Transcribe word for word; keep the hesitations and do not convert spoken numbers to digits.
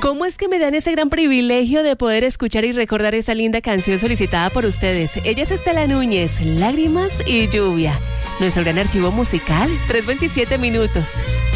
¿Cómo es que me dan ese gran privilegio de poder escuchar y recordar esa linda canción solicitada por ustedes? Ella es Estela Núñez, Lágrimas y Lluvia. Nuestro gran archivo musical, trescientos veintisiete minutos.